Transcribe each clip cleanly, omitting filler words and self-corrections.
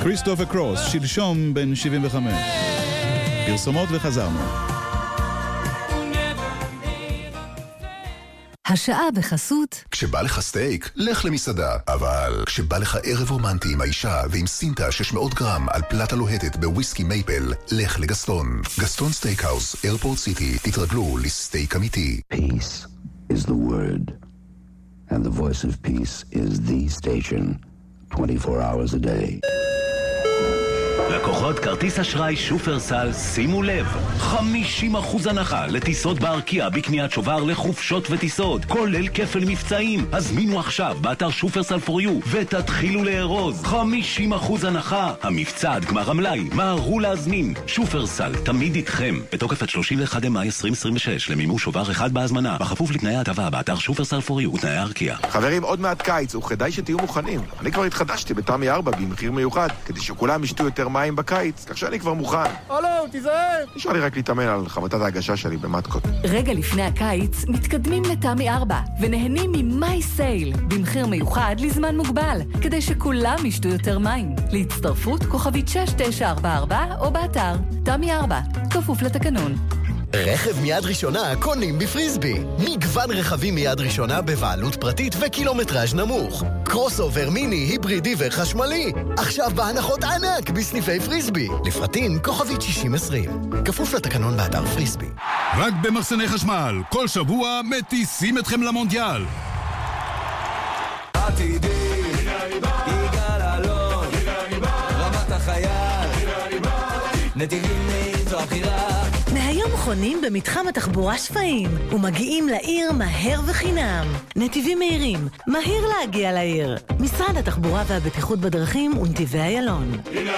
כריסטופר קרוס, שלשום בן 75. פרסומות וחזרנו. השעה בחסות. כשבא לך סטייק, לך למסעדה. אבל כשבא לך ערב רומנטי עם האישה ועם סינטה 600 גרם על פלטה לוהטת בוויסקי מייפל, לך לגסטון. גסטון סטייקהאוס, איירפורט סיטי. תתרגלו לסטייק אמיתי. Peace is the word. And the voice of peace is the station. 24 hours a day. לקוחות כרטיס אשראי שופרסל, שימו לב, 50% הנחה לטיסות בארקיע בקניית שובר לחופשות וטיסות, כולל כפל מבצעים. הזמינו עכשיו באתר שופרסל for you ותתחילו לארוז. 50% הנחה, המבצע עד גמר המלאי, מהרו להזמין. שופרסל, תמיד איתכם. בתוקף עד 31 במאי 2026, למימוש שובר אחד בהזמנה, בכפוף לתנאי ההטבה באתר שופרסל for you ותנאי הארקיע. חברים, עוד מעט קיץ, וכדאי שתהיו מוכנים. אני כבר התחדשתי בתמי 4 במחיר מיוחד, כדי שכולם ישתו יותר מים בקיץ, כך שאני כבר מוכן. הלו, תיזהר! נשאר לי רק להתאמן על חבטת ההגשה שלי במתקות. רגע לפני הקיץ, מתקדמים לתמי 4, ונהנים ממאי סייל, במחיר מיוחד לזמן מוגבל, כדי שכולם ישתו יותר מים. להצטרפות כוכבית 6944 או באתר. תמי 4, כפוף לתקנון. רכב מיד ראשונה קונים בפריסבי. מגוון רכבים מיד ראשונה בבעלות פרטית וקילומטראז' נמוך. קרוס אובר מיני, היברידי וחשמלי. עכשיו בהנחות ענק בסניפי פריסבי. לפרטים כוכבית 6020. כפוף לתקנון באתר פריסבי. רק במחסני חשמל. כל שבוע מטיסים אתכם למונדיאל. עתידי, יגאל אלון, רמת החייל, נתיבים זו הבחירה. מהיום חונים במתחם התחבורה שפיים ומגיעים לעיר מהר וחינם. נתיבים מהירים, מהיר להגיע לעיר. משרד התחבורה והבטיחות בדרכים ונתיבי איילון.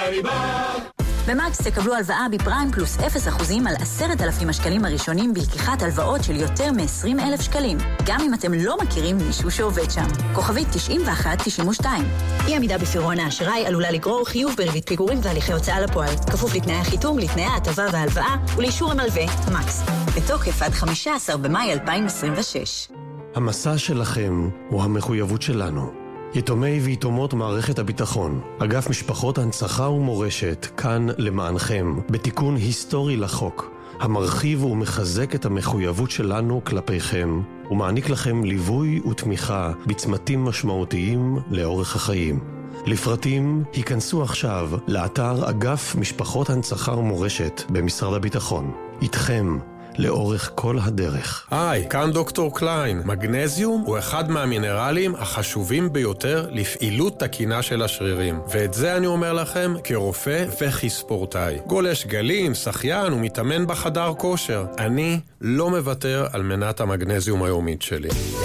במקס תקבלו הלוואה בפריים פלוס 0% על 10,000 השקלים הראשונים בלקיחת הלוואות של יותר מ-20,000 שקלים. גם אם אתם לא מכירים מישהו שעובד שם. כוכבית 9192. אי עמידה בפירעון האשראי עלולה לגרור חיוב בריבית פיגורים והליכי הוצאה לפועל. כפוף לתנאי החיתום, לתנאי ההטבה וההלוואה ולאישור המלווה. מקס. בתוקף עד 15 במאי 2026. המסע שלכם הוא המחויבות שלנו. יתומי ויתומות מערכת הביטחון, אגף משפחות הנצחה ומורשת, כאן למענכם, בתיקון היסטורי לחוק, המרחיב ומחזק את המחויבות שלנו כלפיכם, ומעניק לכם ליווי ותמיכה בצמתים משמעותיים לאורך החיים. לפרטים, היכנסו עכשיו לאתר אגף משפחות הנצחה ומורשת במשרד הביטחון. איתכם, לאורך כל הדרך. היי, כאן דוקטור קליין. מגנזיום הוא אחד מהמינרלים החשובים ביותר לפעילות תקינה של השרירים. ואת זה אני אומר לכם כרופא וכספורטאי. גולש גלים, שחיין ומתאמן בחדר כושר. אני לא מוותר על מנת המגנזיום היומית שלי.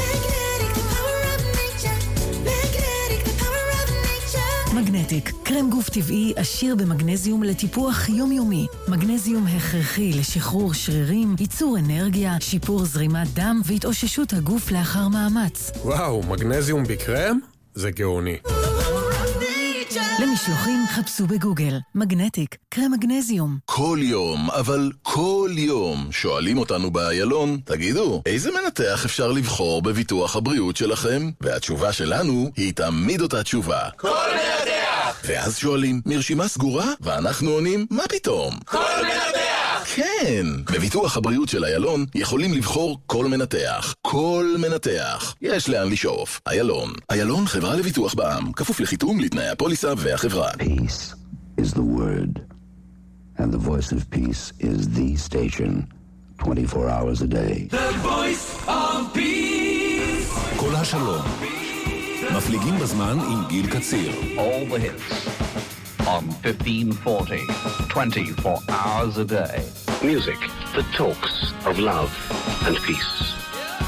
מגנטיק, קרם גוף טבעי עשיר במגנזיום לטיפוח יומיומי. מגנזיום הכרחי לשחרור שרירים, ייצור אנרגיה, שיפור זרימת דם והתאוששות הגוף לאחר מאמץ. וואו, מגנזיום בקרם? זה גאוני. למשלוחים חפשו בגוגל. מגנטיק, קרם מגנזיום. כל יום, אבל כל יום, שואלים אותנו באיילון, תגידו, איזה מנתח אפשר לבחור בביטוח הבריאות שלכם? והתשובה שלנו היא תמיד אותה תשובה. כל מנתח! ואז שואלים, מרשימה סגורה? ואנחנו עונים, מה פתאום? כל מנתח! כן! בביטוח הבריאות של איילון יכולים לבחור כל מנתח. כל מנתח. יש לאן לשאוף. איילון. איילון חברה לביטוח בע"מ. כפוף לחיתום, לתנאי הפוליסה והחברה. Peace is the word. And the voice of peace is the station. 24 hours a day. The voice of peace. כל השלום. מפליגים בזמן עם גיל קציר. All the hits on 1540. 24 hours a day. Music that talks of love and peace.